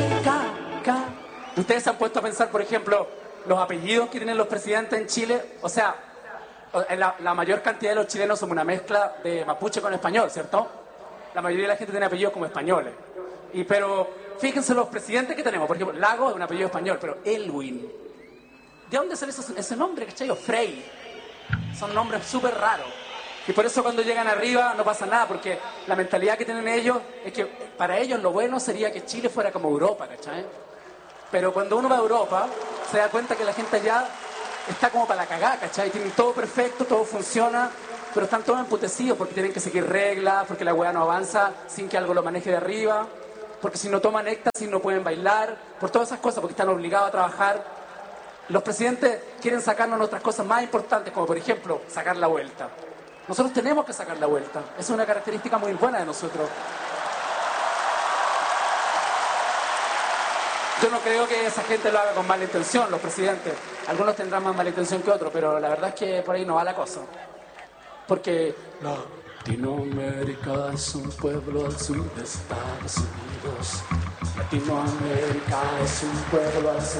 ¿Ustedes se han puesto a pensar, por ejemplo, los apellidos que tienen los presidentes en Chile? O sea, la mayor cantidad de los chilenos somos una mezcla de mapuche con español, ¿cierto? La mayoría de la gente tiene apellidos como españoles. Pero fíjense los presidentes que tenemos. Por ejemplo, Lago es un apellido español, pero Elwin. ¿De dónde sale ese nombre, cachai? O Frey. Son nombres súper raros. Y por eso cuando llegan arriba no pasa nada, porque la mentalidad que tienen ellos es que para ellos lo bueno sería que Chile fuera como Europa, ¿cachai? Pero cuando uno va a Europa, se da cuenta que la gente allá está como para la cagada, ¿cachai? Tienen todo perfecto, todo funciona, pero están todos emputecidos porque tienen que seguir reglas, porque la weá no avanza sin que algo lo maneje de arriba, porque si no toman éxtasis no pueden bailar, por todas esas cosas, porque están obligados a trabajar. Los presidentes quieren sacarnos nuestras cosas más importantes, como por ejemplo, sacar la vuelta. Nosotros tenemos que sacar la vuelta. Es una característica muy buena de nosotros. Yo no creo que esa gente lo haga con mala intención, los presidentes. Algunos tendrán más mala intención que otros, pero la verdad es que por ahí no va la cosa. Porque Latinoamérica es un pueblo al sur de Estados Unidos. Latinoamérica es un pueblo al sur